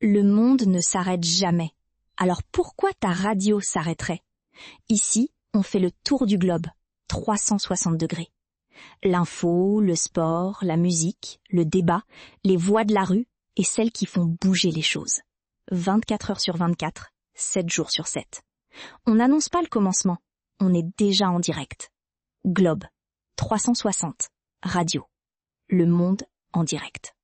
Le monde ne s'arrête jamais. Alors pourquoi ta radio s'arrêterait? Ici, on fait le tour du globe, 360 degrés. L'info, le sport, la musique, le débat, les voix de la rue et celles qui font bouger les choses. 24 heures sur 24, 7 jours sur 7. On n'annonce pas le commencement, on est déjà en direct. Globe, 360, radio. Le monde en direct.